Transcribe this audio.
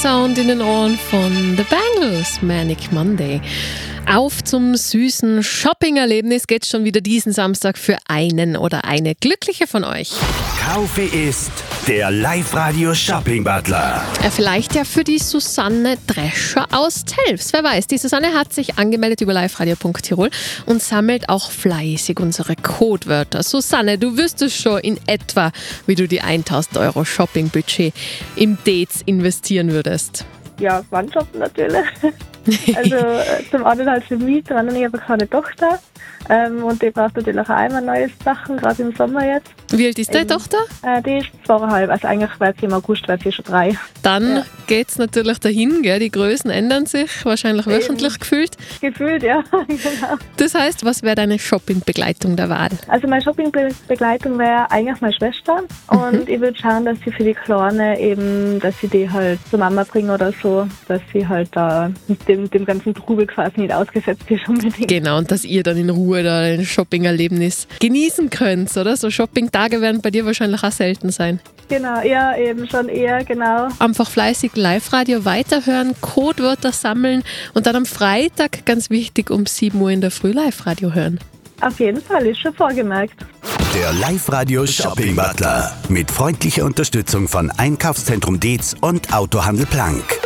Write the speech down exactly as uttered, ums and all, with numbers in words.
Sound in den Ohren von The Bangles, Manic Monday. Auf zum süßen Shopping-Erlebnis geht's schon wieder diesen Samstag für einen oder eine Glückliche von euch. Kaufe ist der Live-Radio-Shopping-Butler. Ja, vielleicht ja für die Susanne Drescher aus Telfs. Wer weiß, die Susanne hat sich angemeldet über liveradio punkt tirol und sammelt auch fleißig unsere Codewörter. Susanne, du wüsstest schon in etwa, wie du die tausend Euro Shopping-Budget im Dates investieren würdest. Ja, Wandshoppen natürlich. Also äh, zum einen halt für mich, zum anderen ich habe keine Tochter ähm, und die braucht natürlich auch immer neue Sachen, gerade im Sommer jetzt. Wie alt ist deine Tochter? Äh, die ist zweieinhalb, also eigentlich wird sie im August, wird sie schon drei. Dann ja. geht's natürlich dahin, gell? Die Größen ändern sich, wahrscheinlich wöchentlich Eben. gefühlt. Gefühlt, ja, genau. Das heißt, was wäre deine Shoppingbegleitung der Wahl? Also meine Shoppingbegleitung wäre eigentlich meine Schwester und mhm. ich würde schauen, dass sie für die Kleine eben, dass sie die halt zur Mama bringe oder so, dass sie halt da mit dem, dem ganzen Trubel quasi nicht ausgesetzt ist unbedingt. Genau, und dass ihr dann in Ruhe da ein Shopping-Erlebnis genießen könnt, oder? So Shopping-Tage werden bei dir wahrscheinlich auch selten sein. Genau, ja, eben schon eher, genau. Einfach fleißig Live-Radio weiterhören, Codewörter sammeln und dann am Freitag, ganz wichtig, um sieben Uhr in der Früh Live-Radio hören. Auf jeden Fall, ist schon vorgemerkt. Der Live-Radio-Shopping-Butler mit freundlicher Unterstützung von Einkaufszentrum Dietz und Autohandel Plank.